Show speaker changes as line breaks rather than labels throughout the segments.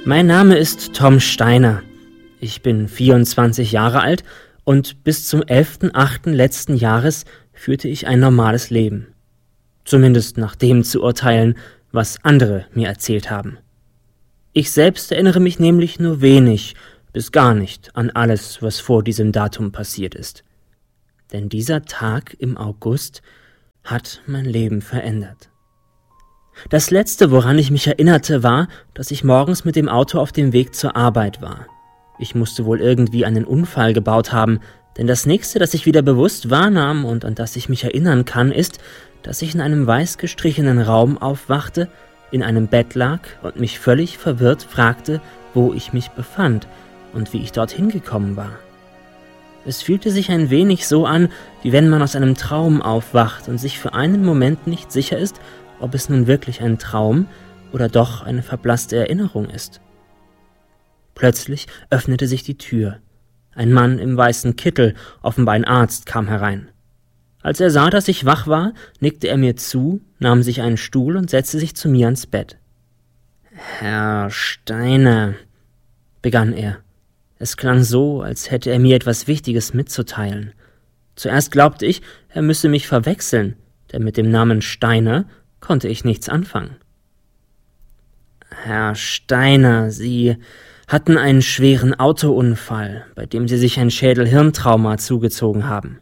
Mein Name ist Tom Steiner. Ich bin 24 Jahre alt und bis zum 11.8. letzten Jahres führte ich ein normales Leben. Zumindest nach dem zu urteilen, was andere mir erzählt haben. Ich selbst erinnere mich nämlich nur wenig bis gar nicht an alles, was vor diesem Datum passiert ist. Denn dieser Tag im August hat mein Leben verändert. Das Letzte, woran ich mich erinnerte, war, dass ich morgens mit dem Auto auf dem Weg zur Arbeit war. Ich musste wohl irgendwie einen Unfall gebaut haben, denn das Nächste, das ich wieder bewusst wahrnahm und an das ich mich erinnern kann, ist, dass ich in einem weiß gestrichenen Raum aufwachte, in einem Bett lag und mich völlig verwirrt fragte, wo ich mich befand und wie ich dorthin gekommen war. Es fühlte sich ein wenig so an, wie wenn man aus einem Traum aufwacht und sich für einen Moment nicht sicher ist, ob es nun wirklich ein Traum oder doch eine verblasste Erinnerung ist. Plötzlich öffnete sich die Tür. Ein Mann im weißen Kittel, offenbar ein Arzt, kam herein. Als er sah, dass ich wach war, nickte er mir zu, nahm sich einen Stuhl und setzte sich zu mir ans Bett. »Herr Steiner«, begann er. Es klang so, als hätte er mir etwas Wichtiges mitzuteilen. Zuerst glaubte ich, er müsse mich verwechseln, denn mit dem Namen Steiner konnte ich nichts anfangen. »Herr Steiner, Sie hatten einen schweren Autounfall, bei dem Sie sich ein Schädel-Hirntrauma zugezogen haben.«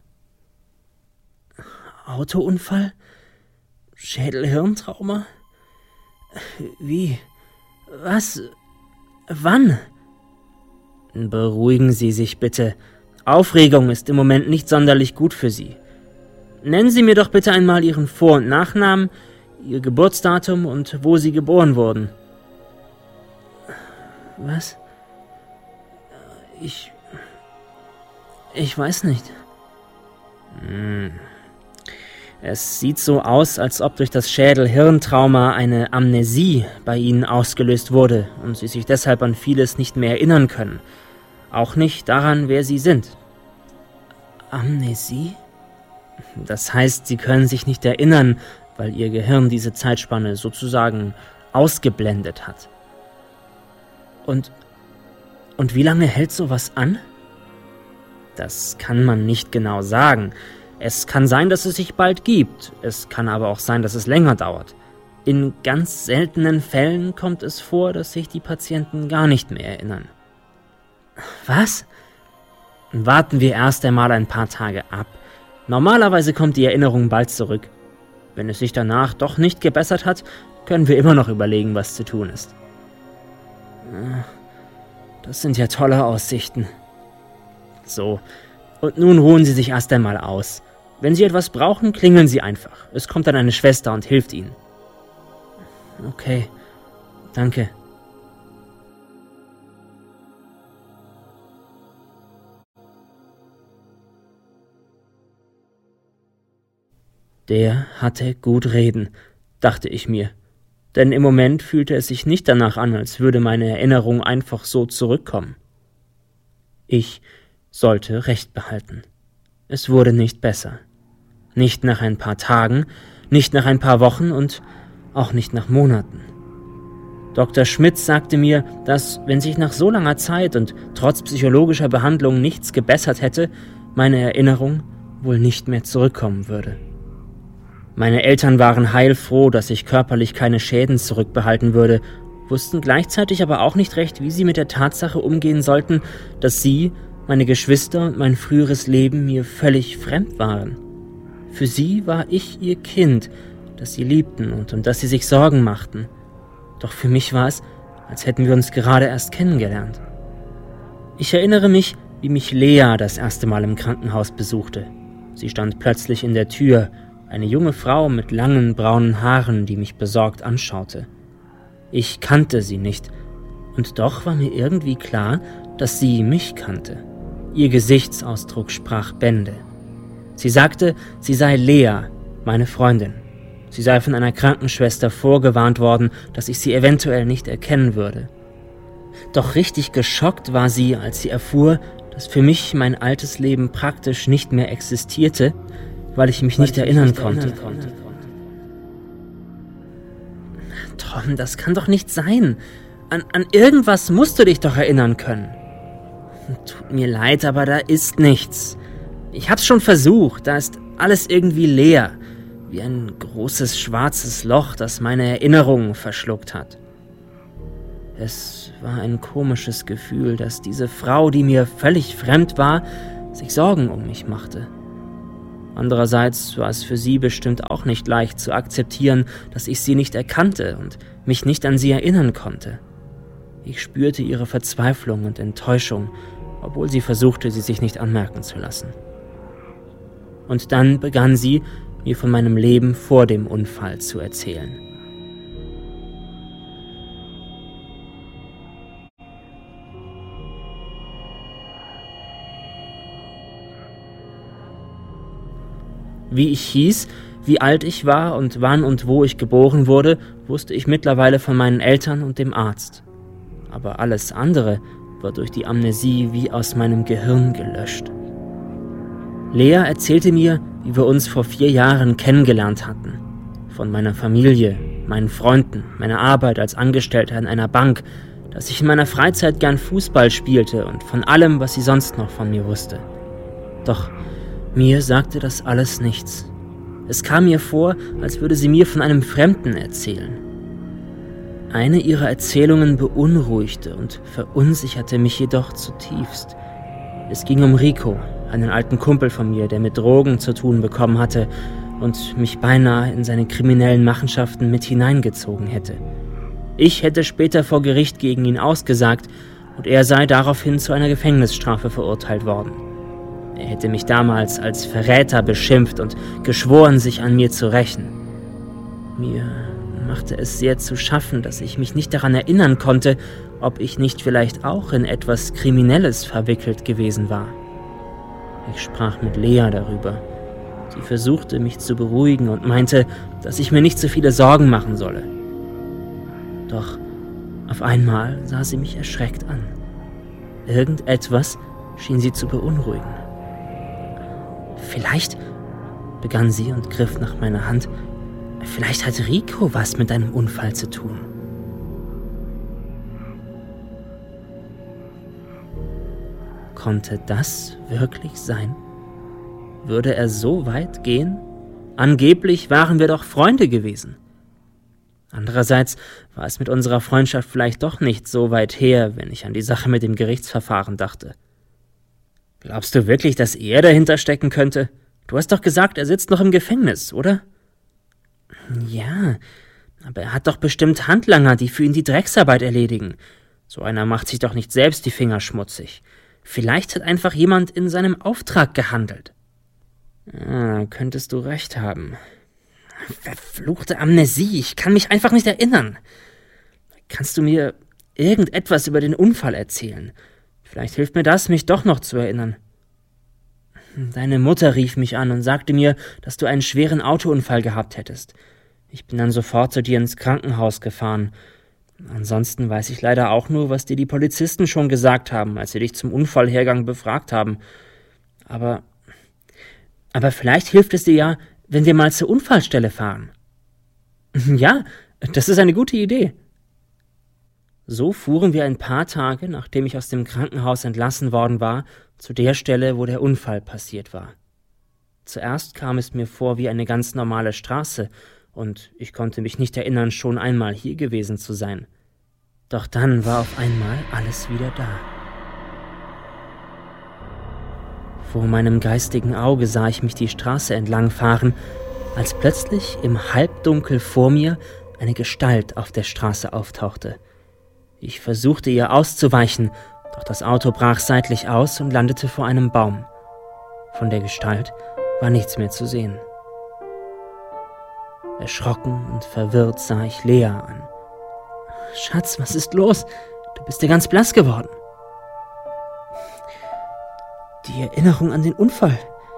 »Autounfall? Schädel-Hirntrauma? Wie? Was? Wann?« »Beruhigen Sie sich bitte. Aufregung ist im Moment nicht sonderlich gut für Sie. Nennen Sie mir doch bitte einmal Ihren Vor- und Nachnamen, Ihr Geburtsdatum und wo Sie geboren wurden.« »Was? Ich weiß nicht.« Es sieht so aus, als ob durch das Schädel-Hirntrauma eine Amnesie bei Ihnen ausgelöst wurde und Sie sich deshalb an vieles nicht mehr erinnern können. Auch nicht daran, wer Sie sind.« »Amnesie?« »Das heißt, Sie können sich nicht erinnern, weil Ihr Gehirn diese Zeitspanne sozusagen ausgeblendet hat.« Und wie lange hält sowas an?« »Das kann man nicht genau sagen. Es kann sein, dass es sich bald gibt. Es kann aber auch sein, dass es länger dauert. In ganz seltenen Fällen kommt es vor, dass sich die Patienten gar nicht mehr erinnern.« »Was?« »Warten wir erst einmal ein paar Tage ab. Normalerweise kommt die Erinnerung bald zurück. Wenn es sich danach doch nicht gebessert hat, können wir immer noch überlegen, was zu tun ist.« »Das sind ja tolle Aussichten.« »So, und nun ruhen Sie sich erst einmal aus. Wenn Sie etwas brauchen, klingeln Sie einfach. Es kommt dann eine Schwester und hilft Ihnen.« »Okay, danke.« Der hatte gut reden, dachte ich mir, denn im Moment fühlte es sich nicht danach an, als würde meine Erinnerung einfach so zurückkommen. Ich sollte Recht behalten. Es wurde nicht besser. Nicht nach ein paar Tagen, nicht nach ein paar Wochen und auch nicht nach Monaten. Dr. Schmidt sagte mir, dass, wenn sich nach so langer Zeit und trotz psychologischer Behandlung nichts gebessert hätte, meine Erinnerung wohl nicht mehr zurückkommen würde. Meine Eltern waren heilfroh, dass ich körperlich keine Schäden zurückbehalten würde, wussten gleichzeitig aber auch nicht recht, wie sie mit der Tatsache umgehen sollten, dass sie, meine Geschwister und mein früheres Leben mir völlig fremd waren. Für sie war ich ihr Kind, das sie liebten und um das sie sich Sorgen machten. Doch für mich war es, als hätten wir uns gerade erst kennengelernt. Ich erinnere mich, wie mich Lea das erste Mal im Krankenhaus besuchte. Sie stand plötzlich in der Tür, eine junge Frau mit langen braunen Haaren, die mich besorgt anschaute. Ich kannte sie nicht, und doch war mir irgendwie klar, dass sie mich kannte. Ihr Gesichtsausdruck sprach Bände. Sie sagte, sie sei Lea, meine Freundin. Sie sei von einer Krankenschwester vorgewarnt worden, dass ich sie eventuell nicht erkennen würde. Doch richtig geschockt war sie, als sie erfuhr, dass für mich mein altes Leben praktisch nicht mehr existierte, weil ich mich nicht erinnern konnte. »Tom, das kann doch nicht sein. An irgendwas musst du dich doch erinnern können. Tut mir leid, aber da ist nichts. Ich hab's schon versucht, da ist alles irgendwie leer, wie ein großes schwarzes Loch, das meine Erinnerungen verschluckt hat. Es war ein komisches Gefühl, dass diese Frau, die mir völlig fremd war, sich Sorgen um mich machte. Andererseits war es für sie bestimmt auch nicht leicht zu akzeptieren, dass ich sie nicht erkannte und mich nicht an sie erinnern konnte. Ich spürte ihre Verzweiflung und Enttäuschung, obwohl sie versuchte, sie sich nicht anmerken zu lassen. Und dann begann sie, mir von meinem Leben vor dem Unfall zu erzählen. Wie ich hieß, wie alt ich war und wann und wo ich geboren wurde, wusste ich mittlerweile von meinen Eltern und dem Arzt. Aber alles andere war durch die Amnesie wie aus meinem Gehirn gelöscht. Lea erzählte mir, wie wir uns vor 4 Jahren kennengelernt hatten. Von meiner Familie, meinen Freunden, meiner Arbeit als Angestellter in einer Bank, dass ich in meiner Freizeit gern Fußball spielte und von allem, was sie sonst noch von mir wusste. Doch mir sagte das alles nichts. Es kam mir vor, als würde sie mir von einem Fremden erzählen. Eine ihrer Erzählungen beunruhigte und verunsicherte mich jedoch zutiefst. Es ging um Rico, einen alten Kumpel von mir, der mit Drogen zu tun bekommen hatte und mich beinahe in seine kriminellen Machenschaften mit hineingezogen hätte. Ich hätte später vor Gericht gegen ihn ausgesagt und er sei daraufhin zu einer Gefängnisstrafe verurteilt worden. Er hätte mich damals als Verräter beschimpft und geschworen, sich an mir zu rächen. Mir machte es sehr zu schaffen, dass ich mich nicht daran erinnern konnte, ob ich nicht vielleicht auch in etwas Kriminelles verwickelt gewesen war. Ich sprach mit Lea darüber. Sie versuchte, mich zu beruhigen und meinte, dass ich mir nicht so viele Sorgen machen solle. Doch auf einmal sah sie mich erschreckt an. Irgendetwas schien sie zu beunruhigen. Vielleicht, begann sie und griff nach meiner Hand, vielleicht hat Rico was mit deinem Unfall zu tun. Konnte das wirklich sein? Würde er so weit gehen? Angeblich waren wir doch Freunde gewesen. Andererseits war es mit unserer Freundschaft vielleicht doch nicht so weit her, wenn ich an die Sache mit dem Gerichtsverfahren dachte. Glaubst du wirklich, dass er dahinter stecken könnte? Du hast doch gesagt, er sitzt noch im Gefängnis, oder? Ja, aber er hat doch bestimmt Handlanger, die für ihn die Drecksarbeit erledigen. So einer macht sich doch nicht selbst die Finger schmutzig. Vielleicht hat einfach jemand in seinem Auftrag gehandelt. Könntest du recht haben. Verfluchte Amnesie, ich kann mich einfach nicht erinnern. Kannst du mir irgendetwas über den Unfall erzählen? Vielleicht hilft mir das, mich doch noch zu erinnern. Deine Mutter rief mich an und sagte mir, dass du einen schweren Autounfall gehabt hättest. Ich bin dann sofort zu dir ins Krankenhaus gefahren. Ansonsten weiß ich leider auch nur, was dir die Polizisten schon gesagt haben, als sie dich zum Unfallhergang befragt haben. Aber vielleicht hilft es dir ja, wenn wir mal zur Unfallstelle fahren. Ja, das ist eine gute Idee. So fuhren wir ein paar Tage, nachdem ich aus dem Krankenhaus entlassen worden war, zu der Stelle, wo der Unfall passiert war. Zuerst kam es mir vor wie eine ganz normale Straße, und ich konnte mich nicht erinnern, schon einmal hier gewesen zu sein. Doch dann war auf einmal alles wieder da. Vor meinem geistigen Auge sah ich mich die Straße entlang fahren, als plötzlich im Halbdunkel vor mir eine Gestalt auf der Straße auftauchte. Ich versuchte ihr auszuweichen, doch das Auto brach seitlich aus und landete vor einem Baum. Von der Gestalt war nichts mehr zu sehen. Erschrocken und verwirrt sah ich Lea an. »Schatz, was ist los? Du bist ja ganz blass geworden.« »Die Erinnerung an den Unfall.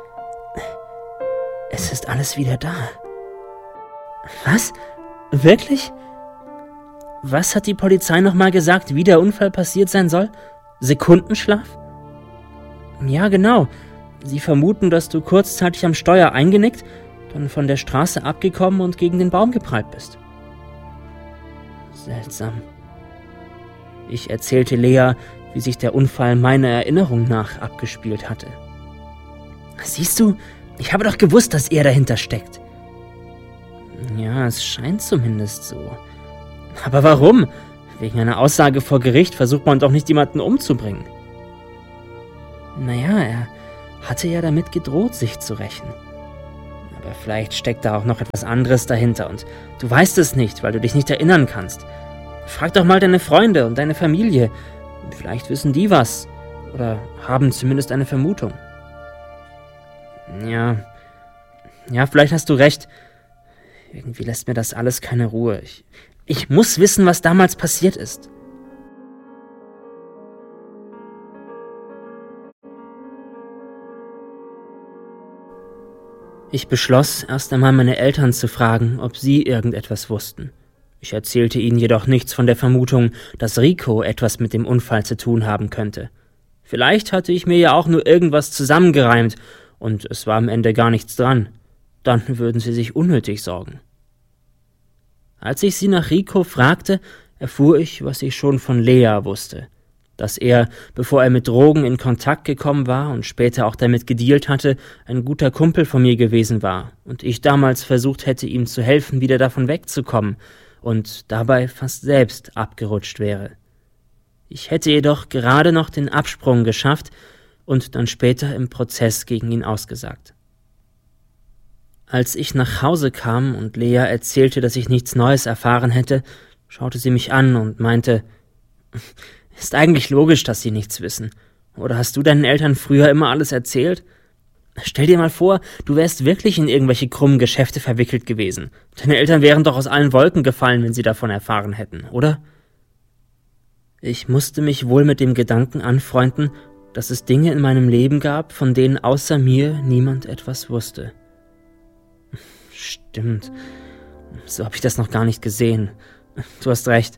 Es ist alles wieder da.« »Was? Wirklich? Was hat die Polizei nochmal gesagt, wie der Unfall passiert sein soll? Sekundenschlaf?« »Ja, genau. Sie vermuten, dass du kurzzeitig am Steuer eingenickt, dann von der Straße abgekommen und gegen den Baum geprallt bist.« »Seltsam. Ich erzählte Lea, wie sich der Unfall meiner Erinnerung nach abgespielt hatte. »Siehst du, ich habe doch gewusst, dass er dahinter steckt.« »Ja, es scheint zumindest so. Aber warum? Wegen einer Aussage vor Gericht versucht man doch nicht, jemanden umzubringen.« »Naja, er hatte ja damit gedroht, sich zu rächen. Aber vielleicht steckt da auch noch etwas anderes dahinter und du weißt es nicht, weil du dich nicht erinnern kannst. Frag doch mal deine Freunde und deine Familie. Vielleicht wissen die was oder haben zumindest eine Vermutung.« Ja, vielleicht hast du recht. Irgendwie lässt mir das alles keine Ruhe. Ich muss wissen, was damals passiert ist. Ich beschloss, erst einmal meine Eltern zu fragen, ob sie irgendetwas wussten. Ich erzählte ihnen jedoch nichts von der Vermutung, dass Rico etwas mit dem Unfall zu tun haben könnte. Vielleicht hatte ich mir ja auch nur irgendwas zusammengereimt und es war am Ende gar nichts dran. Dann würden sie sich unnötig sorgen. Als ich sie nach Rico fragte, erfuhr ich, was ich schon von Lea wusste. Dass er, bevor er mit Drogen in Kontakt gekommen war und später auch damit gedealt hatte, ein guter Kumpel von mir gewesen war und ich damals versucht hätte, ihm zu helfen, wieder davon wegzukommen und dabei fast selbst abgerutscht wäre. Ich hätte jedoch gerade noch den Absprung geschafft und dann später im Prozess gegen ihn ausgesagt. Als ich nach Hause kam und Lea erzählte, dass ich nichts Neues erfahren hätte, schaute sie mich an und meinte, »Ist eigentlich logisch, dass sie nichts wissen. Oder hast du deinen Eltern früher immer alles erzählt? Stell dir mal vor, du wärst wirklich in irgendwelche krummen Geschäfte verwickelt gewesen. Deine Eltern wären doch aus allen Wolken gefallen, wenn sie davon erfahren hätten, oder?« Ich musste mich wohl mit dem Gedanken anfreunden, dass es Dinge in meinem Leben gab, von denen außer mir niemand etwas wusste. Stimmt, so habe ich das noch gar nicht gesehen. Du hast recht.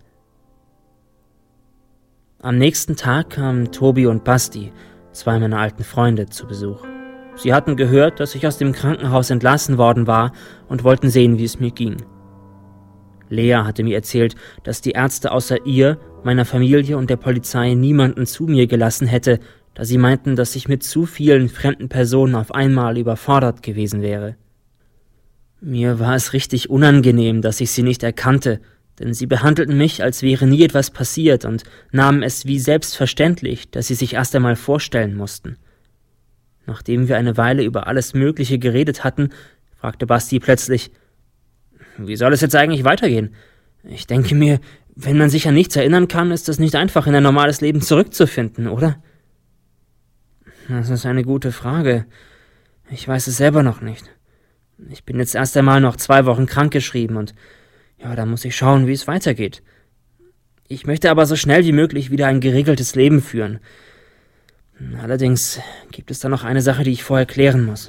Am nächsten Tag kamen Tobi und Basti, 2 meiner alten Freunde, zu Besuch. Sie hatten gehört, dass ich aus dem Krankenhaus entlassen worden war und wollten sehen, wie es mir ging. Lea hatte mir erzählt, dass die Ärzte außer ihr, meiner Familie und der Polizei niemanden zu mir gelassen hätte, da sie meinten, dass ich mit zu vielen fremden Personen auf einmal überfordert gewesen wäre. Mir war es richtig unangenehm, dass ich sie nicht erkannte, denn sie behandelten mich, als wäre nie etwas passiert und nahmen es wie selbstverständlich, dass sie sich erst einmal vorstellen mussten. Nachdem wir eine Weile über alles Mögliche geredet hatten, fragte Basti plötzlich, »Wie soll es jetzt eigentlich weitergehen? Ich denke mir, wenn man sich an nichts erinnern kann, ist es nicht einfach, in ein normales Leben zurückzufinden, oder?« »Das ist eine gute Frage. Ich weiß es selber noch nicht. Ich bin jetzt erst einmal noch 2 Wochen krankgeschrieben und ja, da muss ich schauen, wie es weitergeht. Ich möchte aber so schnell wie möglich wieder ein geregeltes Leben führen. Allerdings gibt es da noch eine Sache, die ich vorher klären muss.«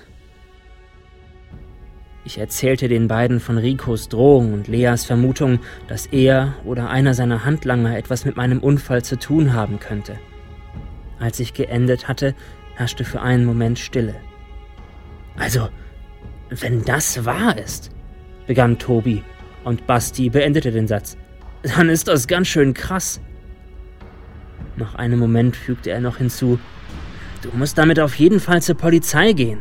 Ich erzählte den beiden von Ricos Drohung und Leas Vermutung, dass er oder einer seiner Handlanger etwas mit meinem Unfall zu tun haben könnte. Als ich geendet hatte, herrschte für einen Moment Stille. »Also, wenn das wahr ist«, begann Tobi, und Basti beendete den Satz, »dann ist das ganz schön krass.« Nach einem Moment fügte er noch hinzu, »Du musst damit auf jeden Fall zur Polizei gehen.«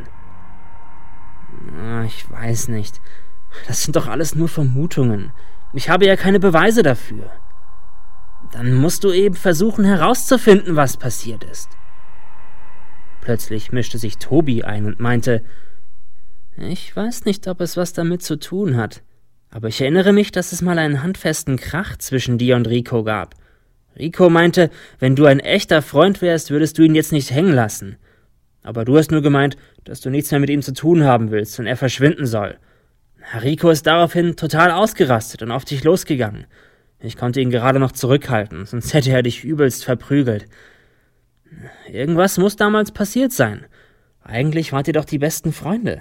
»Ich weiß nicht. Das sind doch alles nur Vermutungen. Ich habe ja keine Beweise dafür.« »Dann musst du eben versuchen herauszufinden, was passiert ist.« Plötzlich mischte sich Tobi ein und meinte, »Ich weiß nicht, ob es was damit zu tun hat, aber ich erinnere mich, dass es mal einen handfesten Krach zwischen dir und Rico gab. Rico meinte, wenn du ein echter Freund wärst, würdest du ihn jetzt nicht hängen lassen. Aber du hast nur gemeint, dass du nichts mehr mit ihm zu tun haben willst und er verschwinden soll. Rico ist daraufhin total ausgerastet und auf dich losgegangen. Ich konnte ihn gerade noch zurückhalten, sonst hätte er dich übelst verprügelt. Irgendwas muss damals passiert sein. Eigentlich wart ihr doch die besten Freunde.«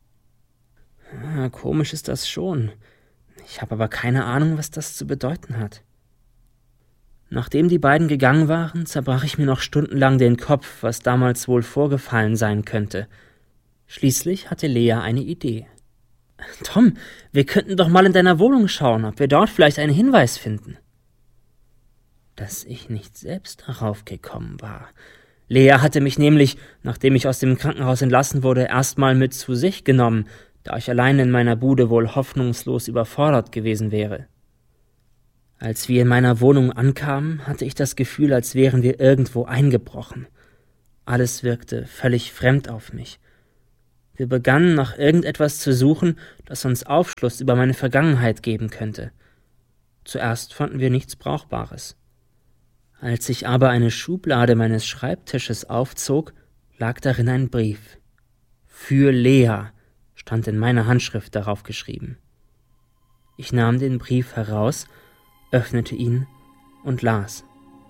Komisch ist das schon. Ich habe aber keine Ahnung, was das zu bedeuten hat. Nachdem die beiden gegangen waren, zerbrach ich mir noch stundenlang den Kopf, was damals wohl vorgefallen sein könnte. Schließlich hatte Lea eine Idee. »Tom, wir könnten doch mal in deiner Wohnung schauen, ob wir dort vielleicht einen Hinweis finden.« dass ich nicht selbst darauf gekommen war. Lea hatte mich nämlich, nachdem ich aus dem Krankenhaus entlassen wurde, erstmal mit zu sich genommen, da ich allein in meiner Bude wohl hoffnungslos überfordert gewesen wäre. Als wir in meiner Wohnung ankamen, hatte ich das Gefühl, als wären wir irgendwo eingebrochen. Alles wirkte völlig fremd auf mich. Wir begannen nach irgendetwas zu suchen, das uns Aufschluss über meine Vergangenheit geben könnte. Zuerst fanden wir nichts Brauchbares. Als ich aber eine Schublade meines Schreibtisches aufzog, lag darin ein Brief. Für Lea stand in meiner Handschrift darauf geschrieben. Ich nahm den Brief heraus, öffnete ihn und las.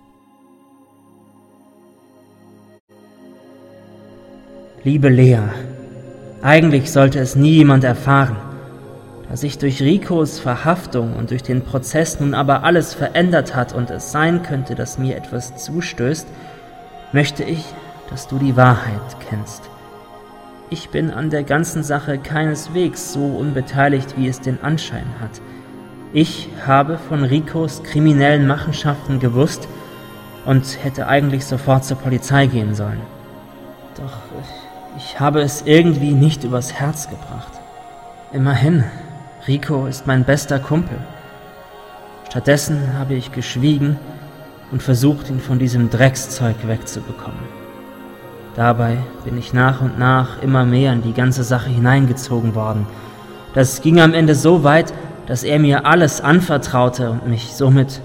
Liebe Lea, eigentlich sollte es nie jemand erfahren. Da sich durch Ricos Verhaftung und durch den Prozess nun aber alles verändert hat und es sein könnte, dass mir etwas zustößt, möchte ich, dass du die Wahrheit kennst. Ich bin an der ganzen Sache keineswegs so unbeteiligt, wie es den Anschein hat. Ich habe von Ricos kriminellen Machenschaften gewusst und hätte eigentlich sofort zur Polizei gehen sollen. Doch ich habe es irgendwie nicht übers Herz gebracht. Immerhin, Rico ist mein bester Kumpel. Stattdessen habe ich geschwiegen und versucht, ihn von diesem Dreckszeug wegzubekommen. Dabei bin ich nach und nach immer mehr in die ganze Sache hineingezogen worden. Das ging am Ende so weit, dass er mir alles anvertraute und mich somit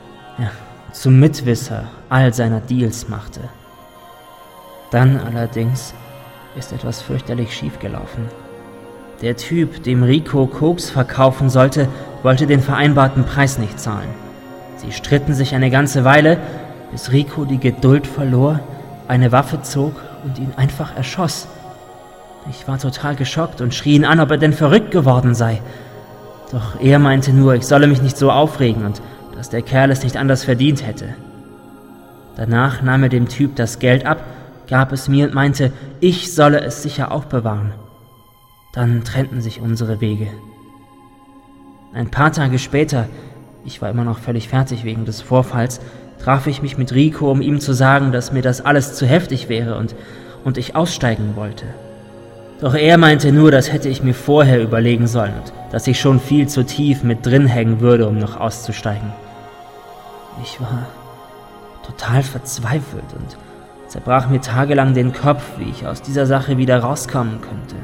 zum Mitwisser all seiner Deals machte. Dann allerdings ist etwas fürchterlich schiefgelaufen. Der Typ, dem Rico Koks verkaufen sollte, wollte den vereinbarten Preis nicht zahlen. Sie stritten sich eine ganze Weile, bis Rico die Geduld verlor, eine Waffe zog und ihn einfach erschoss. Ich war total geschockt und schrie ihn an, ob er denn verrückt geworden sei. Doch er meinte nur, ich solle mich nicht so aufregen und dass der Kerl es nicht anders verdient hätte. Danach nahm er dem Typ das Geld ab, gab es mir und meinte, ich solle es sicher aufbewahren. Dann trennten sich unsere Wege. Ein paar Tage später, ich war immer noch völlig fertig wegen des Vorfalls, traf ich mich mit Rico, um ihm zu sagen, dass mir das alles zu heftig wäre und ich aussteigen wollte. Doch er meinte nur, das hätte ich mir vorher überlegen sollen und dass ich schon viel zu tief mit drin hängen würde, um noch auszusteigen. Ich war total verzweifelt und zerbrach mir tagelang den Kopf, wie ich aus dieser Sache wieder rauskommen könnte.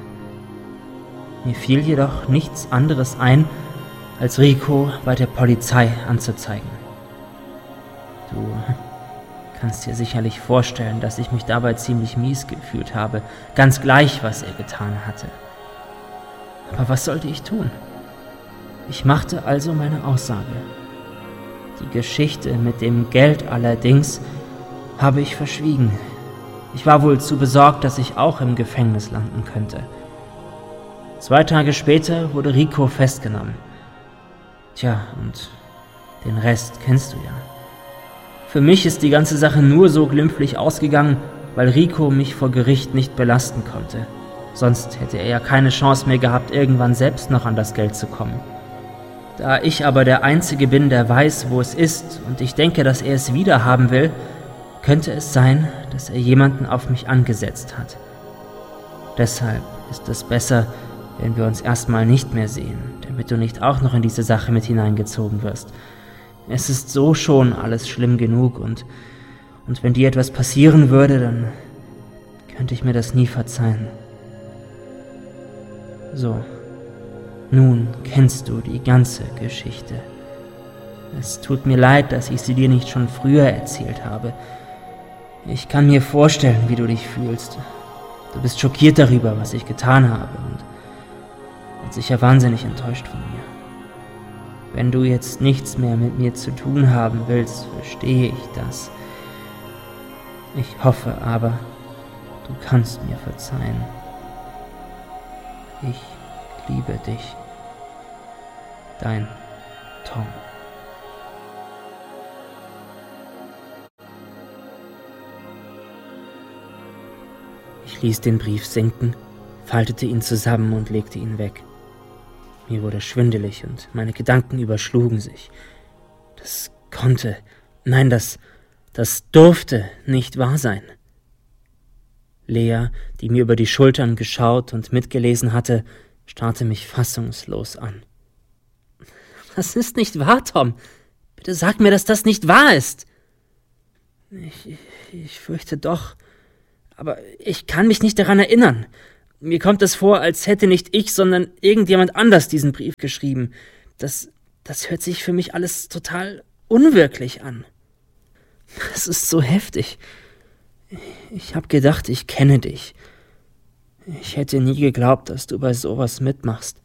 Mir fiel jedoch nichts anderes ein, als Rico bei der Polizei anzuzeigen. Du kannst dir sicherlich vorstellen, dass ich mich dabei ziemlich mies gefühlt habe, ganz gleich, was er getan hatte. Aber was sollte ich tun? Ich machte also meine Aussage. Die Geschichte mit dem Geld allerdings habe ich verschwiegen. Ich war wohl zu besorgt, dass ich auch im Gefängnis landen könnte. 2 Tage später wurde Rico festgenommen. Tja, und den Rest kennst du ja. Für mich ist die ganze Sache nur so glimpflich ausgegangen, weil Rico mich vor Gericht nicht belasten konnte. Sonst hätte er ja keine Chance mehr gehabt, irgendwann selbst noch an das Geld zu kommen. Da ich aber der Einzige bin, der weiß, wo es ist, und ich denke, dass er es wieder haben will, könnte es sein, dass er jemanden auf mich angesetzt hat. Deshalb ist es besser, wenn wir uns erstmal nicht mehr sehen, damit du nicht auch noch in diese Sache mit hineingezogen wirst. Es ist so schon alles schlimm genug und wenn dir etwas passieren würde, dann könnte ich mir das nie verzeihen. So, nun kennst du die ganze Geschichte. Es tut mir leid, dass ich sie dir nicht schon früher erzählt habe. Ich kann mir vorstellen, wie du dich fühlst. Du bist schockiert darüber, was ich getan habe und sicher wahnsinnig enttäuscht von mir. Wenn du jetzt nichts mehr mit mir zu tun haben willst, verstehe ich das. Ich hoffe aber, du kannst mir verzeihen. Ich liebe dich. Dein Tom. Ich ließ den Brief sinken, faltete ihn zusammen und legte ihn weg. Mir wurde schwindelig und meine Gedanken überschlugen sich. Das konnte Nein, das durfte nicht wahr sein. Lea, die mir über die Schultern geschaut und mitgelesen hatte, starrte mich fassungslos an. Das ist nicht wahr, Tom. Bitte sag mir, dass das nicht wahr ist. Ich fürchte doch. Aber ich kann mich nicht daran erinnern. Mir kommt es vor, als hätte nicht ich, sondern irgendjemand anders diesen Brief geschrieben. Das hört sich für mich alles total unwirklich an. Das ist so heftig. Ich habe gedacht, ich kenne dich. Ich hätte nie geglaubt, dass du bei sowas mitmachst.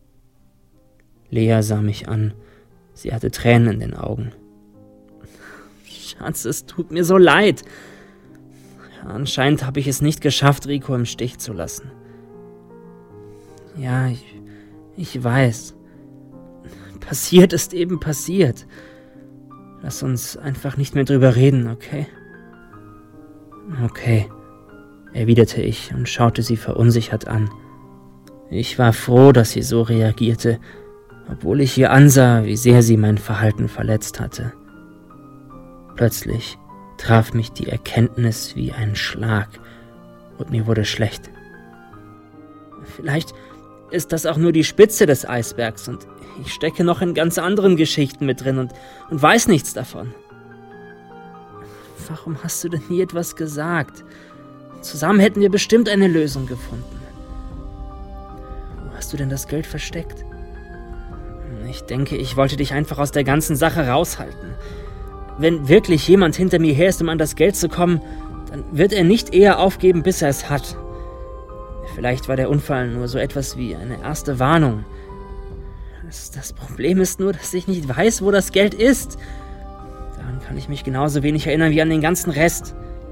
Lea sah mich an. Sie hatte Tränen in den Augen. Schatz, es tut mir so leid. Anscheinend habe ich es nicht geschafft, Rico im Stich zu lassen. Ja, ich weiß. Passiert ist eben passiert. Lass uns einfach nicht mehr drüber reden, okay? Okay, erwiderte ich und schaute sie verunsichert an. Ich war froh, dass sie so reagierte, obwohl ich ihr ansah, wie sehr sie mein Verhalten verletzt hatte. Plötzlich traf mich die Erkenntnis wie ein Schlag und mir wurde schlecht. Vielleicht ist das auch nur die Spitze des Eisbergs und ich stecke noch in ganz anderen Geschichten mit drin und weiß nichts davon. Warum hast du denn nie etwas gesagt? Zusammen hätten wir bestimmt eine Lösung gefunden. Wo hast du denn das Geld versteckt? Ich denke, ich wollte dich einfach aus der ganzen Sache raushalten. Wenn wirklich jemand hinter mir her ist, um an das Geld zu kommen, dann wird er nicht eher aufgeben, bis er es hat. Vielleicht war der Unfall nur so etwas wie eine erste Warnung. Das Problem ist nur, dass ich nicht weiß, wo das Geld ist. Daran kann ich mich genauso wenig erinnern wie an den ganzen Rest.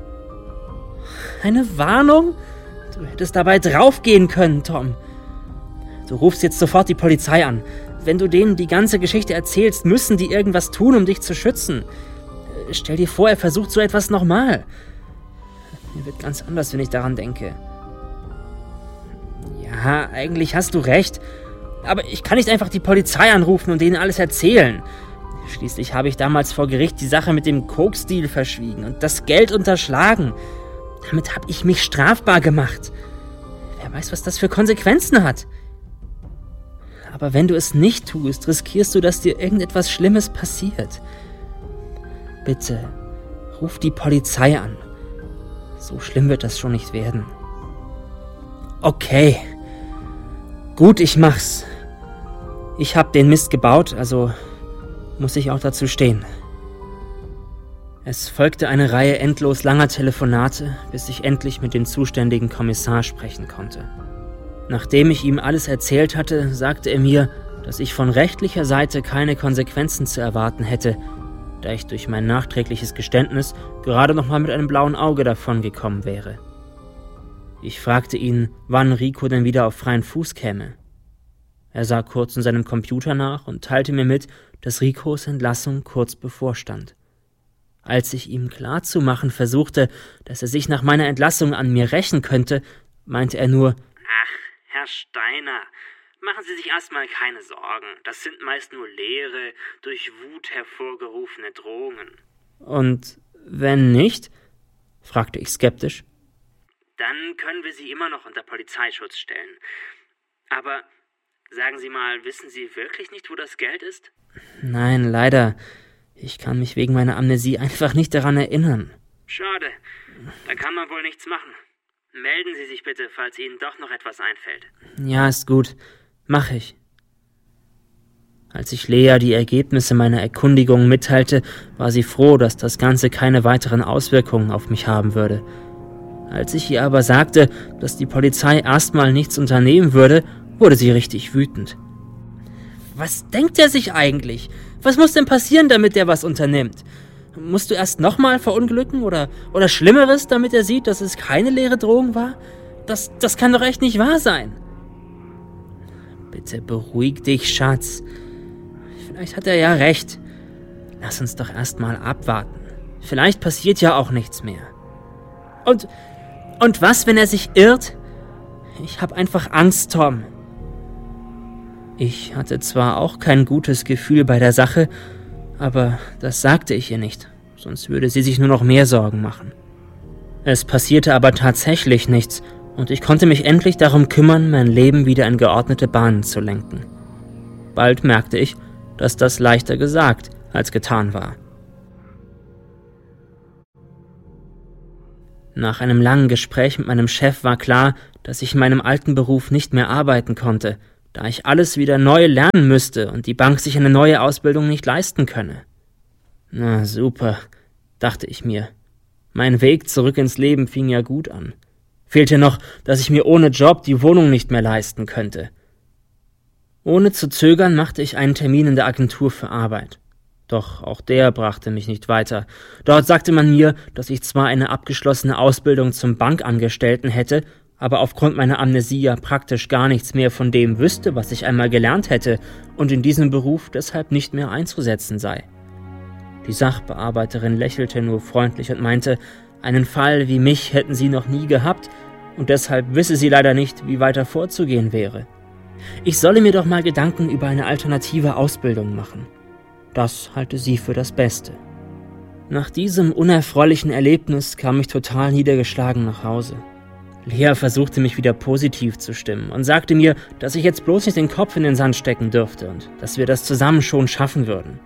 Eine Warnung? Du hättest dabei draufgehen können, Tom. Du rufst jetzt sofort die Polizei an. Wenn du denen die ganze Geschichte erzählst, müssen die irgendwas tun, um dich zu schützen. Stell dir vor, er versucht so etwas nochmal. Mir wird ganz anders, wenn ich daran denke. Ja, eigentlich hast du recht. Aber ich kann nicht einfach die Polizei anrufen und denen alles erzählen. Schließlich habe ich damals vor Gericht die Sache mit dem Coke-Deal verschwiegen und das Geld unterschlagen. Damit habe ich mich strafbar gemacht. Wer weiß, was das für Konsequenzen hat. Aber wenn du es nicht tust, riskierst du, dass dir irgendetwas Schlimmes passiert. Bitte, ruf die Polizei an. So schlimm wird das schon nicht werden. Okay. Gut, ich mach's. Ich hab den Mist gebaut, also muss ich auch dazu stehen. Es folgte eine Reihe endlos langer Telefonate, bis ich endlich mit dem zuständigen Kommissar sprechen konnte. Nachdem ich ihm alles erzählt hatte, sagte er mir, dass ich von rechtlicher Seite keine Konsequenzen zu erwarten hätte, da ich durch mein nachträgliches Geständnis gerade noch mal mit einem blauen Auge davongekommen wäre. Ich fragte ihn, wann Rico denn wieder auf freien Fuß käme. Er sah kurz in seinem Computer nach und teilte mir mit, dass Ricos Entlassung kurz bevorstand. Als ich ihm klarzumachen versuchte, dass er sich nach meiner Entlassung an mir rächen könnte, meinte er nur:
Ach, Herr Steiner, machen Sie sich erstmal keine Sorgen. Das sind meist nur leere, durch Wut hervorgerufene Drohungen.
Und wenn nicht? Fragte ich skeptisch.
Dann können wir Sie immer noch unter Polizeischutz stellen. Aber sagen Sie mal, wissen Sie wirklich nicht, wo das Geld ist?
Nein, leider. Ich kann mich wegen meiner Amnesie einfach nicht daran erinnern.
Schade. Da kann man wohl nichts machen. Melden Sie sich bitte, falls Ihnen doch noch etwas einfällt.
Ja, ist gut. Mach ich. Als ich Lea die Ergebnisse meiner Erkundigung mitteilte, war sie froh, dass das Ganze keine weiteren Auswirkungen auf mich haben würde. Als ich ihr aber sagte, dass die Polizei erstmal nichts unternehmen würde, wurde sie richtig wütend. Was denkt er sich eigentlich? Was muss denn passieren, damit er was unternimmt? Musst du erst nochmal verunglücken oder Schlimmeres, damit er sieht, dass es keine leere Drohung war? Das kann doch echt nicht wahr sein. Bitte beruhig dich, Schatz. Vielleicht hat er ja recht. Lass uns doch erstmal abwarten. Vielleicht passiert ja auch nichts mehr. Und was, wenn er sich irrt? Ich habe einfach Angst, Tom. Ich hatte zwar auch kein gutes Gefühl bei der Sache, Aber das sagte ich ihr nicht, sonst würde sie sich nur noch mehr Sorgen machen. Es passierte aber tatsächlich nichts und ich konnte mich endlich darum kümmern, mein Leben wieder in geordnete Bahnen zu lenken. Bald merkte ich, dass das leichter gesagt als getan war. Nach einem langen Gespräch mit meinem Chef war klar, dass ich in meinem alten Beruf nicht mehr arbeiten konnte, da ich alles wieder neu lernen müsste und die Bank sich eine neue Ausbildung nicht leisten könne. Na super, dachte ich mir. Mein Weg zurück ins Leben fing ja gut an. Fehlte noch, dass ich mir ohne Job die Wohnung nicht mehr leisten könnte. Ohne zu zögern machte ich einen Termin in der Agentur für Arbeit. Doch auch der brachte mich nicht weiter. Dort sagte man mir, dass ich zwar eine abgeschlossene Ausbildung zum Bankangestellten hätte, aber aufgrund meiner Amnesie ja praktisch gar nichts mehr von dem wüsste, was ich einmal gelernt hätte und in diesem Beruf deshalb nicht mehr einzusetzen sei. Die Sachbearbeiterin lächelte nur freundlich und meinte, einen Fall wie mich hätten sie noch nie gehabt und deshalb wisse sie leider nicht, wie weiter vorzugehen wäre. Ich solle mir doch mal Gedanken über eine alternative Ausbildung machen. Das halte sie für das Beste. Nach diesem unerfreulichen Erlebnis kam ich total niedergeschlagen nach Hause. Lea versuchte mich wieder positiv zu stimmen und sagte mir, dass ich jetzt bloß nicht den Kopf in den Sand stecken dürfte und dass wir das zusammen schon schaffen würden.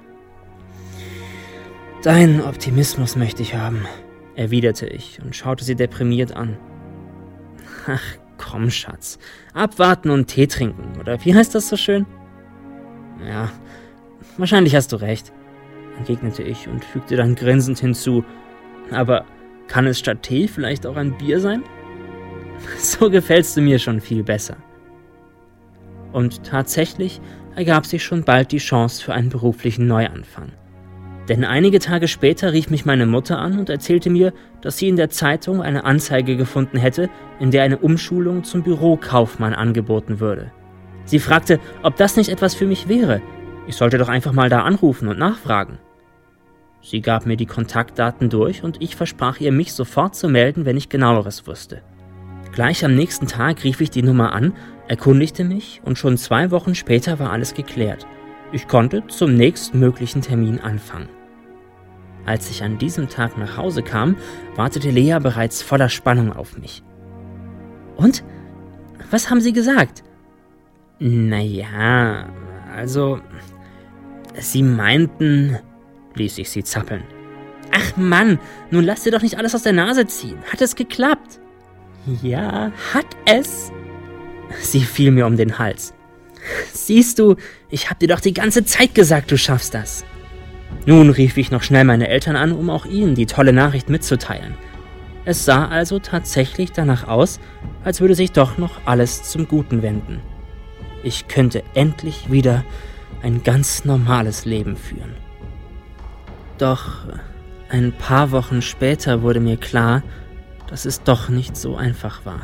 »Deinen Optimismus möchte ich haben«, erwiderte ich und schaute sie deprimiert an. »Ach, komm, Schatz, abwarten und Tee trinken, oder wie heißt das so schön?« »Ja, wahrscheinlich hast du recht«, entgegnete ich und fügte dann grinsend hinzu. »Aber kann es statt Tee vielleicht auch ein Bier sein?« »So gefällst du mir schon viel besser.« Und tatsächlich ergab sich schon bald die Chance für einen beruflichen Neuanfang. Denn einige Tage später rief mich meine Mutter an und erzählte mir, dass sie in der Zeitung eine Anzeige gefunden hätte, in der eine Umschulung zum Bürokaufmann angeboten würde. Sie fragte, ob das nicht etwas für mich wäre. Ich sollte doch einfach mal da anrufen und nachfragen. Sie gab mir die Kontaktdaten durch und ich versprach ihr, mich sofort zu melden, wenn ich Genaueres wusste. Gleich am nächsten Tag rief ich die Nummer an, erkundigte mich und schon 2 Wochen später war alles geklärt. Ich konnte zum nächstmöglichen Termin anfangen. Als ich an diesem Tag nach Hause kam, wartete Lea bereits voller Spannung auf mich. »Und? Was haben Sie gesagt?« »Naja, also, Sie meinten«, ließ ich sie zappeln. »Ach Mann, nun lass dir doch nicht alles aus der Nase ziehen. Hat es geklappt?« »Ja, hat es.« Sie fiel mir um den Hals. »Siehst du, ich hab dir doch die ganze Zeit gesagt, du schaffst das.« Nun rief ich noch schnell meine Eltern an, um auch ihnen die tolle Nachricht mitzuteilen. Es sah also tatsächlich danach aus, als würde sich doch noch alles zum Guten wenden. Ich könnte endlich wieder ein ganz normales Leben führen. Doch ein paar Wochen später wurde mir klar, dass es doch nicht so einfach war.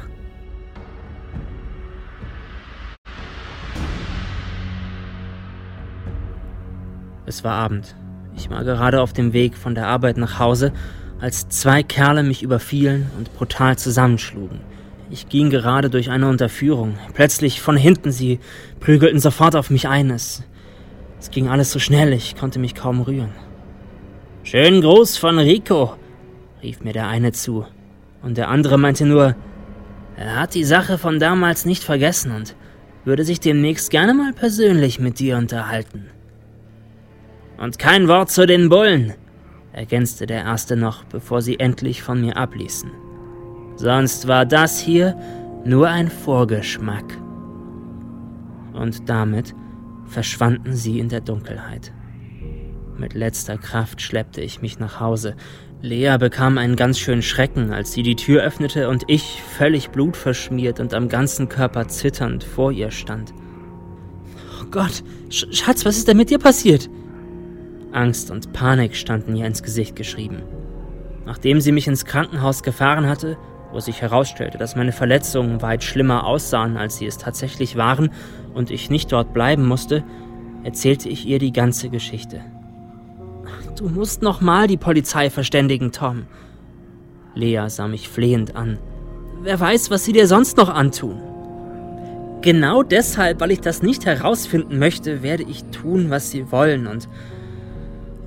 Es war Abend. Ich war gerade auf dem Weg von der Arbeit nach Hause, als 2 Kerle mich überfielen und brutal zusammenschlugen. Ich ging gerade durch eine Unterführung. Plötzlich von hinten, sie prügelten sofort auf mich ein. Es ging alles so schnell, ich konnte mich kaum rühren. »Schönen Gruß von Rico«, rief mir der eine zu. Und der andere meinte nur, er hat die Sache von damals nicht vergessen und würde sich demnächst gerne mal persönlich mit dir unterhalten. »Und kein Wort zu den Bullen«, ergänzte der Erste noch, bevor sie endlich von mir abließen. »Sonst war das hier nur ein Vorgeschmack.« Und damit verschwanden sie in der Dunkelheit. Mit letzter Kraft schleppte ich mich nach Hause. Lea bekam einen ganz schönen Schrecken, als sie die Tür öffnete und ich, völlig blutverschmiert und am ganzen Körper zitternd, vor ihr stand. »Oh Gott, Schatz, was ist denn mit dir passiert?« Angst und Panik standen ihr ins Gesicht geschrieben. Nachdem sie mich ins Krankenhaus gefahren hatte, wo sich herausstellte, dass meine Verletzungen weit schlimmer aussahen, als sie es tatsächlich waren, und ich nicht dort bleiben musste, erzählte ich ihr die ganze Geschichte. »Du musst nochmal die Polizei verständigen, Tom.« Lea sah mich flehend an. »Wer weiß, was sie dir sonst noch antun?« »Genau deshalb, weil ich das nicht herausfinden möchte, werde ich tun, was sie wollen, und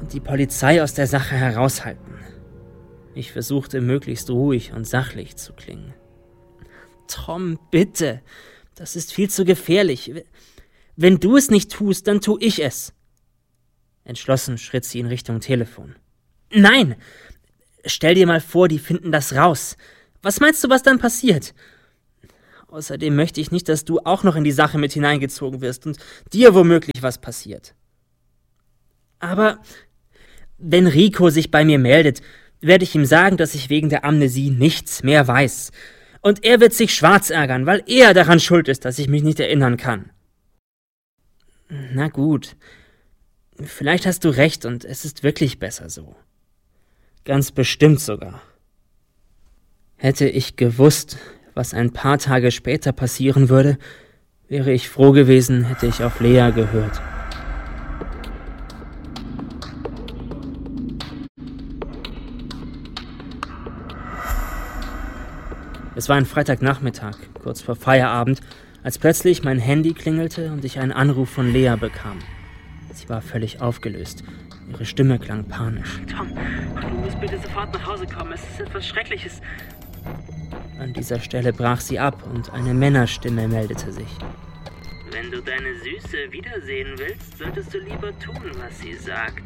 die Polizei aus der Sache heraushalten. Ich versuchte, möglichst ruhig und sachlich zu klingen. Tom, bitte, das ist viel zu gefährlich. Wenn du es nicht tust, dann tu ich es. Entschlossen schritt sie in Richtung Telefon. Nein! Stell dir mal vor, die finden das raus. Was meinst du, was dann passiert? Außerdem möchte ich nicht, dass du auch noch in die Sache mit hineingezogen wirst und dir womöglich was passiert. Aber wenn Rico sich bei mir meldet, werde ich ihm sagen, dass ich wegen der Amnesie nichts mehr weiß. Und er wird sich schwarz ärgern, weil er daran schuld ist, dass ich mich nicht erinnern kann. Na gut, vielleicht hast du recht und es ist wirklich besser so. Ganz bestimmt sogar. Hätte ich gewusst, was ein paar Tage später passieren würde, wäre ich froh gewesen, hätte ich auf Lea gehört. Es war ein Freitagnachmittag, kurz vor Feierabend, als plötzlich mein Handy klingelte und ich einen Anruf von Lea bekam. Sie war völlig aufgelöst. Ihre Stimme klang panisch.
Tom, du musst bitte sofort nach Hause kommen. Es ist etwas Schreckliches.
An dieser Stelle brach sie ab und eine Männerstimme meldete sich.
Wenn du deine Süße wiedersehen willst, solltest du lieber tun, was sie sagt.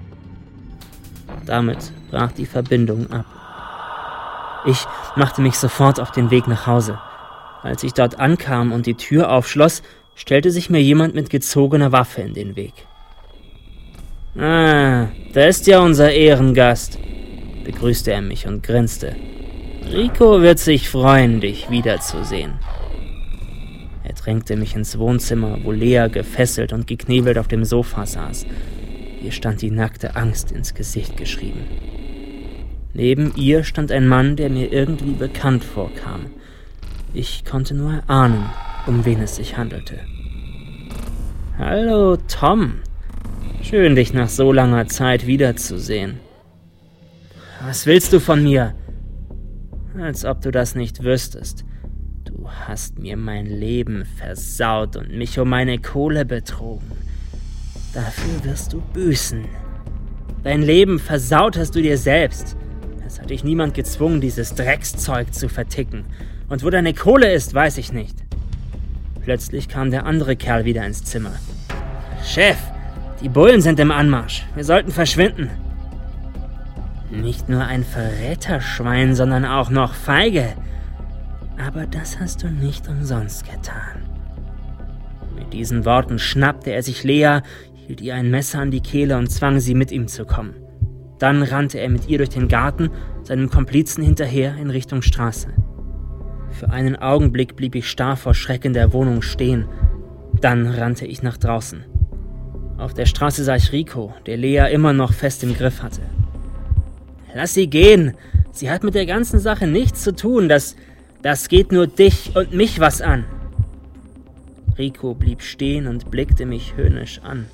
Damit brach die Verbindung ab. Ich machte mich sofort auf den Weg nach Hause. Als ich dort ankam und die Tür aufschloss, stellte sich mir jemand mit gezogener Waffe in den Weg. »Ah, da ist ja unser Ehrengast«, begrüßte er mich und grinste. »Rico wird sich freuen, dich wiederzusehen.« Er drängte mich ins Wohnzimmer, wo Lea gefesselt und geknebelt auf dem Sofa saß. Ihr stand die nackte Angst ins Gesicht geschrieben. Neben ihr stand ein Mann, der mir irgendwie bekannt vorkam. Ich konnte nur erahnen, um wen es sich handelte. »Hallo, Tom. Schön, dich nach so langer Zeit wiederzusehen.« »Was willst du von mir?« »Als ob du das nicht wüsstest. Du hast mir mein Leben versaut und mich um meine Kohle betrogen. Dafür wirst du büßen. Dein Leben versaut hast du dir selbst. Es hat dich niemand gezwungen, dieses Dreckszeug zu verticken. Und wo deine Kohle ist, weiß ich nicht.« Plötzlich kam der andere Kerl wieder ins Zimmer. »Chef, die Bullen sind im Anmarsch. Wir sollten verschwinden.« »Nicht nur ein Verräterschwein, sondern auch noch feige. Aber das hast du nicht umsonst getan.« Mit diesen Worten schnappte er sich Lea, hielt ihr ein Messer an die Kehle und zwang sie, mit ihm zu kommen. Dann rannte er mit ihr durch den Garten, seinem Komplizen hinterher in Richtung Straße. Für einen Augenblick blieb ich starr vor Schreck in der Wohnung stehen. Dann rannte ich nach draußen. Auf der Straße sah ich Rico, der Lea immer noch fest im Griff hatte. »Lass sie gehen! Sie hat mit der ganzen Sache nichts zu tun. Das geht nur dich und mich was an.« Rico blieb stehen und blickte mich höhnisch an.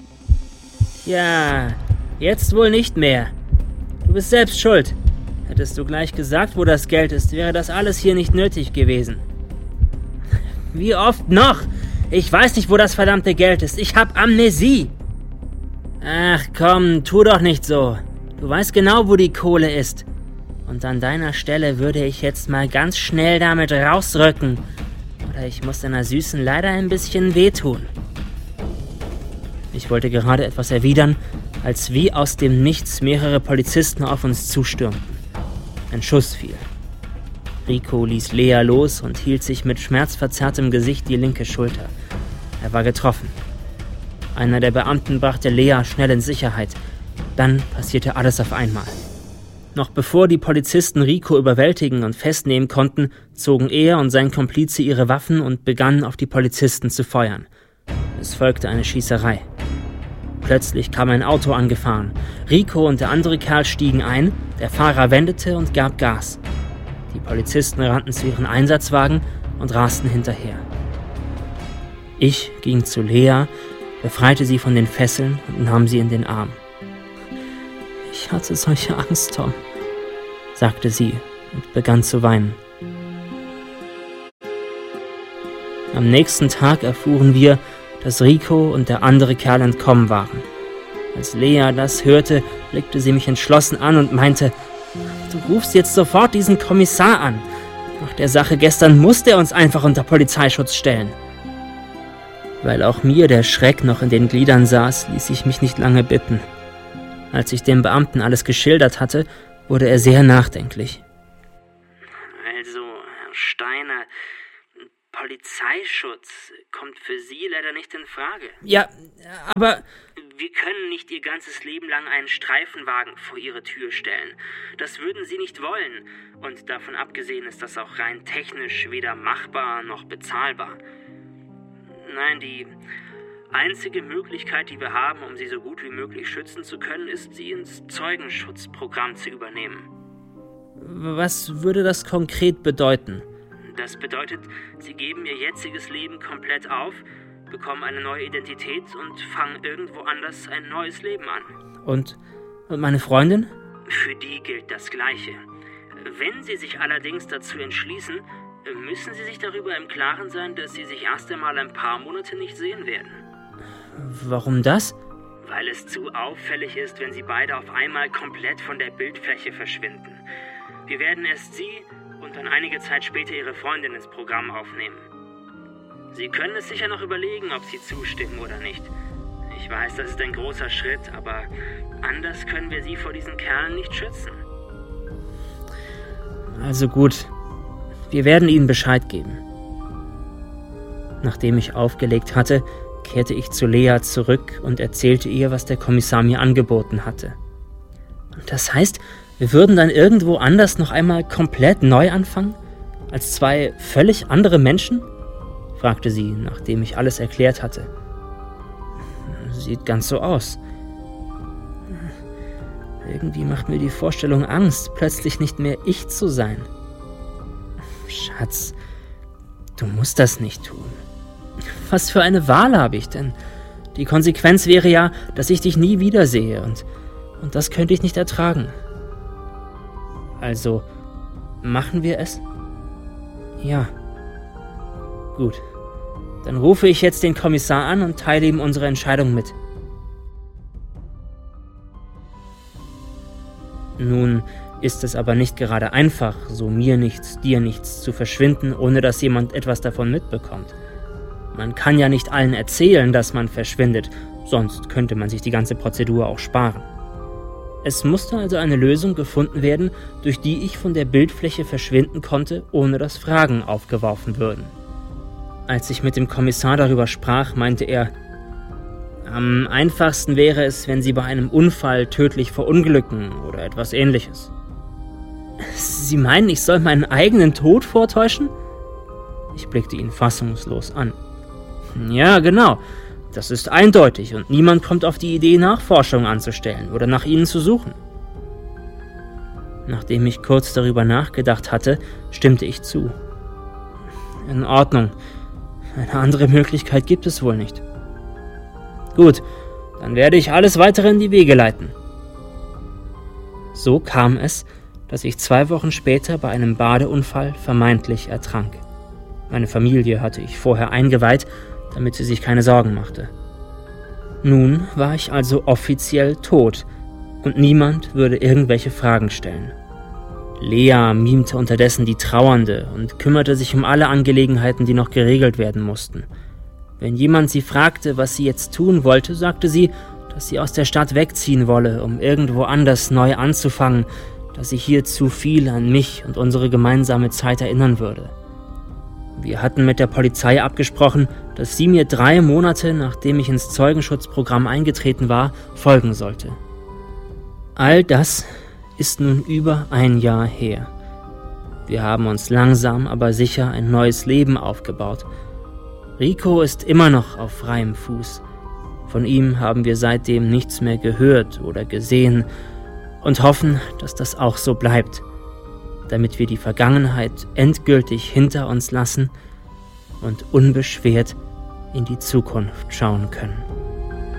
»Ja, jetzt wohl nicht mehr. Du bist selbst schuld. Hättest du gleich gesagt, wo das Geld ist, wäre das alles hier nicht nötig gewesen.« »Wie oft noch? Ich weiß nicht, wo das verdammte Geld ist. Ich hab Amnesie.« »Ach komm, tu doch nicht so. Du weißt genau, wo die Kohle ist. Und an deiner Stelle würde ich jetzt mal ganz schnell damit rausrücken. Oder ich muss deiner Süßen leider ein bisschen wehtun.« Ich wollte gerade etwas erwidern, als wie aus dem Nichts mehrere Polizisten auf uns zustürmten. Ein Schuss fiel. Rico ließ Lea los und hielt sich mit schmerzverzerrtem Gesicht die linke Schulter. Er war getroffen. Einer der Beamten brachte Lea schnell in Sicherheit. Dann passierte alles auf einmal. Noch bevor die Polizisten Rico überwältigen und festnehmen konnten, zogen er und sein Komplize ihre Waffen und begannen auf die Polizisten zu feuern. Es folgte eine Schießerei. Plötzlich kam ein Auto angefahren. Rico und der andere Kerl stiegen ein, der Fahrer wendete und gab Gas. Die Polizisten rannten zu ihren Einsatzwagen und rasten hinterher. Ich ging zu Lea, befreite sie von den Fesseln und nahm sie in den Arm. »Ich hatte solche Angst, Tom«, sagte sie und begann zu weinen. Am nächsten Tag erfuhren wir, dass Rico und der andere Kerl entkommen waren. Als Lea das hörte, blickte sie mich entschlossen an und meinte: »Du rufst jetzt sofort diesen Kommissar an. Nach der Sache gestern musste er uns einfach unter Polizeischutz stellen.« Weil auch mir der Schreck noch in den Gliedern saß, ließ ich mich nicht lange bitten. Als ich dem Beamten alles geschildert hatte, wurde er sehr nachdenklich.
Also, Herr Steiner, Polizeischutz kommt für Sie leider nicht in Frage.
Ja, aber...
Wir können nicht Ihr ganzes Leben lang einen Streifenwagen vor Ihre Tür stellen. Das würden Sie nicht wollen. Und davon abgesehen ist das auch rein technisch weder machbar noch bezahlbar. Nein, die einzige Möglichkeit, die wir haben, um Sie so gut wie möglich schützen zu können, ist, Sie ins Zeugenschutzprogramm zu übernehmen.
Was würde das konkret bedeuten?
Das bedeutet, Sie geben Ihr jetziges Leben komplett auf, bekommen eine neue Identität und fangen irgendwo anders ein neues Leben an.
Und meine Freundin?
Für die gilt das Gleiche. Wenn Sie sich allerdings dazu entschließen, müssen Sie sich darüber im Klaren sein, dass Sie sich erst einmal ein paar Monate nicht sehen werden.
Warum das?
Weil es zu auffällig ist, wenn Sie beide auf einmal komplett von der Bildfläche verschwinden. Wir werden erst Sie und dann einige Zeit später Ihre Freundin ins Programm aufnehmen. Sie können es sicher noch überlegen, ob Sie zustimmen oder nicht. Ich weiß, das ist ein großer Schritt, aber anders können wir Sie vor diesen Kerlen nicht schützen.
Also gut, wir werden Ihnen Bescheid geben. Nachdem ich aufgelegt hatte, kehrte ich zu Lea zurück und erzählte ihr, was der Kommissar mir angeboten hatte. Das heißt, wir würden dann irgendwo anders noch einmal komplett neu anfangen? Als zwei völlig andere Menschen? Fragte sie, nachdem ich alles erklärt hatte. Sieht ganz so aus. Irgendwie macht mir die Vorstellung Angst, plötzlich nicht mehr ich zu sein. Schatz, du musst das nicht tun. Was für eine Wahl habe ich denn? Die Konsequenz wäre ja, dass ich dich nie wiedersehe und das könnte ich nicht ertragen. Also, machen wir es? Ja. Gut. Dann rufe ich jetzt den Kommissar an und teile ihm unsere Entscheidung mit. Nun ist es aber nicht gerade einfach, so mir nichts, dir nichts zu verschwinden, ohne dass jemand etwas davon mitbekommt. Man kann ja nicht allen erzählen, dass man verschwindet, sonst könnte man sich die ganze Prozedur auch sparen. Es musste also eine Lösung gefunden werden, durch die ich von der Bildfläche verschwinden konnte, ohne dass Fragen aufgeworfen würden. Als ich mit dem Kommissar darüber sprach, meinte er: Am einfachsten wäre es, wenn Sie bei einem Unfall tödlich verunglücken oder etwas Ähnliches. Sie meinen, ich soll meinen eigenen Tod vortäuschen? Ich blickte ihn fassungslos an. Ja, genau. Das ist eindeutig und niemand kommt auf die Idee, Nachforschungen anzustellen oder nach ihnen zu suchen. Nachdem ich kurz darüber nachgedacht hatte, stimmte ich zu. In Ordnung. Eine andere Möglichkeit gibt es wohl nicht. Gut, dann werde ich alles weitere in die Wege leiten. So kam es, dass ich 2 Wochen später bei einem Badeunfall vermeintlich ertrank. Meine Familie hatte ich vorher eingeweiht, damit sie sich keine Sorgen machte. Nun war ich also offiziell tot und niemand würde irgendwelche Fragen stellen. Lea mimte unterdessen die Trauernde und kümmerte sich um alle Angelegenheiten, die noch geregelt werden mussten. Wenn jemand sie fragte, was sie jetzt tun wollte, sagte sie, dass sie aus der Stadt wegziehen wolle, um irgendwo anders neu anzufangen, da sie hier zu viel an mich und unsere gemeinsame Zeit erinnern würde. Wir hatten mit der Polizei abgesprochen, dass sie mir 3 Monate, nachdem ich ins Zeugenschutzprogramm eingetreten war, folgen sollte. All das ist nun über 1 Jahr her. Wir haben uns langsam, aber sicher ein neues Leben aufgebaut. Rico ist immer noch auf freiem Fuß. Von ihm haben wir seitdem nichts mehr gehört oder gesehen und hoffen, dass das auch so bleibt, damit wir die Vergangenheit endgültig hinter uns lassen und unbeschwert in die Zukunft schauen können.